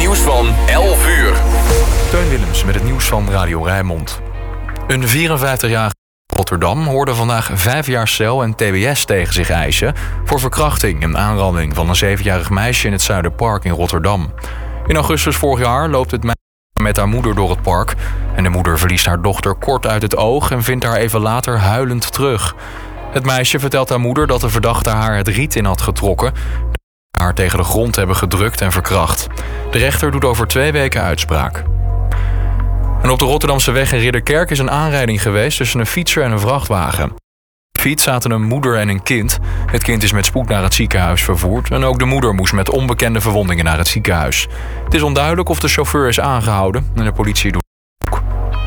nieuws van 11 uur. Teun Willems met het nieuws van Radio Rijnmond. Een 54-jarige Rotterdam hoorde vandaag 5 jaar cel en tbs tegen zich eisen voor verkrachting en aanranding van een 7-jarig meisje in het Zuiderpark in Rotterdam. In augustus vorig jaar loopt het meisje met haar moeder door het park en de moeder verliest haar dochter kort uit het oog en vindt haar even later huilend terug. Het meisje vertelt haar moeder dat de verdachte haar het riet in had getrokken, haar tegen de grond hebben gedrukt en verkracht. De rechter doet over 2 weken uitspraak. En op de Rotterdamse weg in Ridderkerk is een aanrijding geweest tussen een fietser en een vrachtwagen. Op de fiets zaten een moeder en een kind. Het kind is met spoed naar het ziekenhuis vervoerd en ook de moeder moest met onbekende verwondingen naar het ziekenhuis. Het is onduidelijk of de chauffeur is aangehouden en de politie doet onderzoek.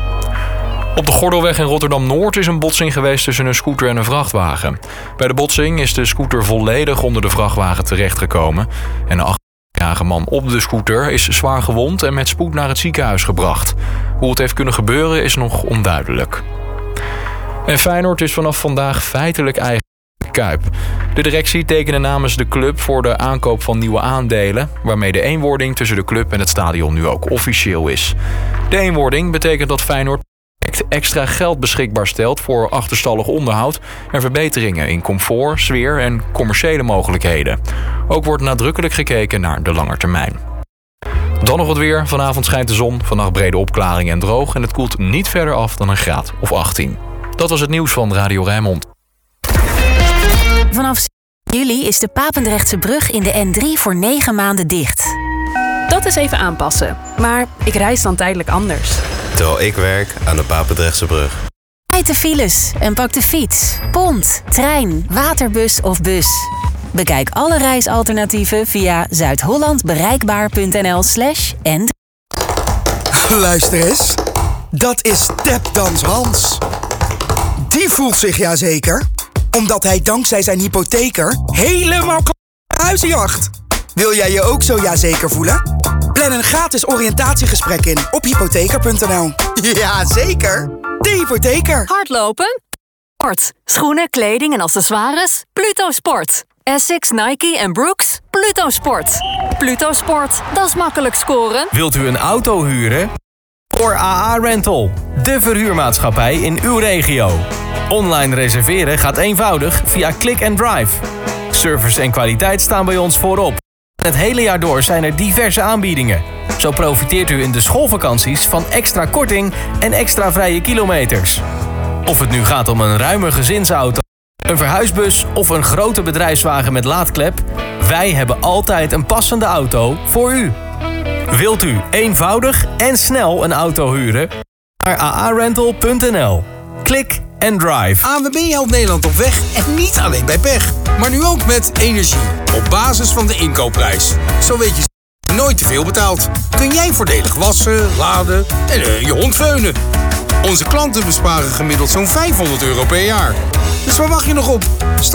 Op de Gordelweg in Rotterdam-Noord is een botsing geweest tussen een scooter en een vrachtwagen. Bij de botsing is de scooter volledig onder de vrachtwagen terechtgekomen en de 8-jarige man op de scooter is zwaar gewond en met spoed naar het ziekenhuis gebracht. Hoe het heeft kunnen gebeuren is nog onduidelijk. En Feyenoord is vanaf vandaag feitelijk eigen Kuip. De directie tekende namens de club voor de aankoop van nieuwe aandelen, waarmee de eenwording tussen de club en het stadion nu ook officieel is. De eenwording betekent dat Feyenoord extra geld beschikbaar stelt voor achterstallig onderhoud en verbeteringen in comfort, sfeer en commerciële mogelijkheden. Ook wordt nadrukkelijk gekeken naar de langetermijn. Dan nog het weer. Vanavond schijnt de zon, vannacht brede opklaringen en droog en het koelt niet verder af dan een graad of 18. Dat was het nieuws van Radio Rijnmond. Vanaf juli is de Papendrechtse brug in de N3 voor 9 maanden dicht. Dat is even aanpassen, maar ik reis dan tijdelijk anders. Terwijl ik werk aan de Papendrechtse brug. Rijd de files en pak de fiets, pont, trein, waterbus of bus. Bekijk alle reisalternatieven via zuidhollandbereikbaar.nl/N3. Luister eens, dat is Tapdans Hans. Die voelt zich jazeker, omdat hij dankzij zijn hypotheker helemaal huizenjacht. Wil jij je ook zo jazeker voelen? Plan een gratis oriëntatiegesprek in op hypotheker.nl. Jazeker, de hypotheker. Hardlopen? Sport. Schoenen, kleding en accessoires? Pluto Sport. Essex, Nike en Brooks? Pluto Sport. Pluto Sport, dat is makkelijk scoren. Wilt u een auto huren? Voor AA Rental, de verhuurmaatschappij in uw regio. Online reserveren gaat eenvoudig via Click and Drive. Service en kwaliteit staan bij ons voorop. Het hele jaar door zijn er diverse aanbiedingen. Zo profiteert u in de schoolvakanties van extra korting en extra vrije kilometers. Of het nu gaat om een ruime gezinsauto, een verhuisbus of een grote bedrijfswagen met laadklep, wij hebben altijd een passende auto voor u. Wilt u eenvoudig en snel een auto huren? Naar aarental.nl. Klik and drive. ANWB helpt Nederland op weg en niet alleen bij pech. Maar nu ook met energie. Op basis van de inkoopprijs. Zo weet je nooit te veel betaalt. Kun jij voordelig wassen, laden en je hond veunen. Onze klanten besparen gemiddeld zo'n €500 per jaar. Dus waar wacht je nog op?